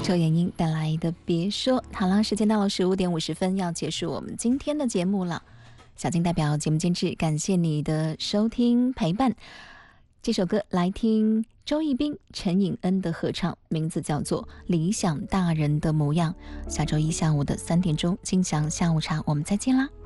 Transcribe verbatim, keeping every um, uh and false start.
周妍英带来的别说。好了，时间到了十五点五十分，要结束我们今天的节目了。小金代表节目监制，感谢你的收听陪伴。这首歌来听周逸斌、陈颖恩的合唱，名字叫做《理想大人的模样》。下周一下午的三点钟，金祥下午茶，我们再见啦。